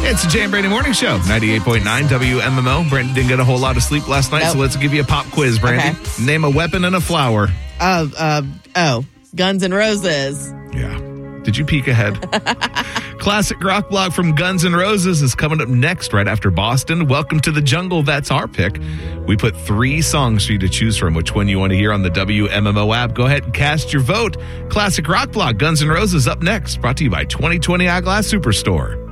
It's the Jay and Brady Morning Show, 98.9 WMMO. Brandon didn't get a whole lot of sleep last night, so let's give you a pop quiz, Brandy. Okay. Name a weapon and a flower. Guns N' Roses. Yeah. Did you peek ahead? Classic rock block from Guns N' Roses is coming up next, right after Boston. Welcome to the Jungle. That's our pick. We put 3 songs for you to choose from. Which one you want to hear on the WMMO app? Go ahead and cast your vote. Classic rock block, Guns N' Roses up next. Brought to you by 2020 Eyeglass Superstore.